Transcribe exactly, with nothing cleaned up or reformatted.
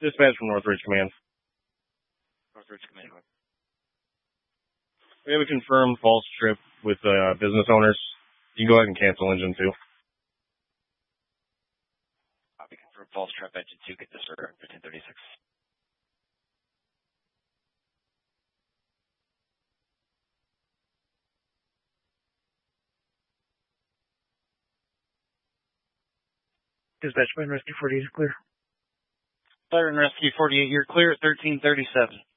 Dispatch from Northridge Command. Northridge Command. We have a confirmed false trip with uh, business owners. You can go ahead and cancel engine two. Copy, confirmed false trip, engine two, get this order, fifteen thirty-six. Dispatch Plan Rescue forty-eight is clear. Siren Rescue forty-eight, you're clear at thirteen thirty-seven.